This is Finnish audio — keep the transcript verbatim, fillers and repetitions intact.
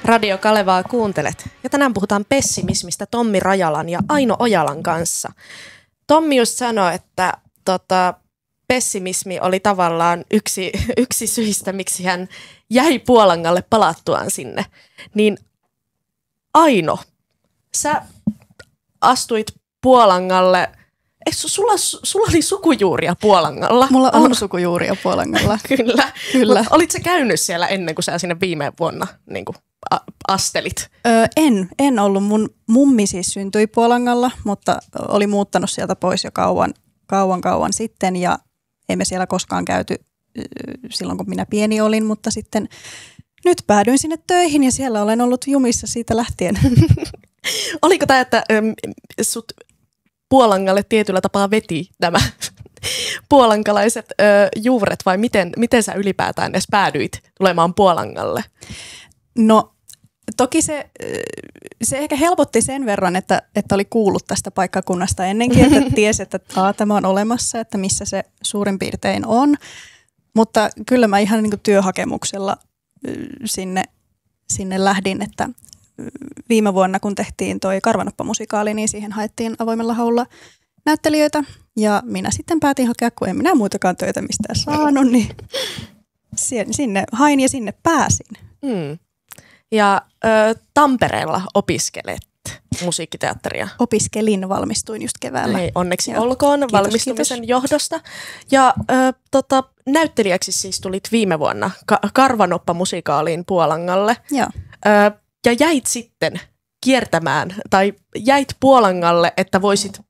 Radio Kalevaa kuuntelet. Ja tänään puhutaan pessimismistä Tommi Rajalan ja Aino Ojalan kanssa. Tommi just sanoi, että tota, pessimismi oli tavallaan yksi, yksi syistä, miksi hän jäi Puolangalle palattuaan sinne. Niin Aino, sä astuit Puolangalle. Eikö sulla, sulla oli sukujuuria Puolangalla? Mulla on sukujuuria Puolangalla. Kyllä. Kyllä. Olitko sä käynyt siellä ennen kuin sä sinne viime vuonna niin kuin a- astelit? Öö, en, en ollut. Mun mummi siis syntyi Puolangalla, mutta oli muuttanut sieltä pois jo kauan, kauan, kauan sitten ja emme siellä koskaan käyty silloin, kun minä pieni olin, mutta sitten nyt päädyin sinne töihin ja siellä olen ollut jumissa siitä lähtien. Oliko tämä, että äm, sut Puolangalle tietyllä tapaa veti nämä puolankalaiset ö, juuret vai miten, miten sä ylipäätään edes päädyit tulemaan Puolangalle? No toki se, se ehkä helpotti sen verran, että, että oli kuullut tästä paikkakunnasta ennenkin, että tiesi, että a, tämä on olemassa, että missä se suurin piirtein on. Mutta kyllä mä ihan niin kuin työhakemuksella sinne, sinne lähdin, että viime vuonna, kun tehtiin toi Karvanoppa-musikaali, niin siihen haettiin avoimella haulla näyttelijöitä. Ja minä sitten päätin hakea, kun en minä muitakaan töitä mistään saanut, niin sinne hain ja sinne pääsin. Mm. Ja ö, Tampereella opiskelet musiikkiteatteria. Opiskelin, valmistuin just keväällä. Ei, onneksi Joo. olkoon Kiitos, valmistumisen kiitos. johdosta. Ja ö, tota, näyttelijäksi siis tulit viime vuonna Ka- Karvanoppa-musikaaliin Puolangalle. Joo. Ö, ja jäit sitten kiertämään, tai jäit Puolangalle, että voisit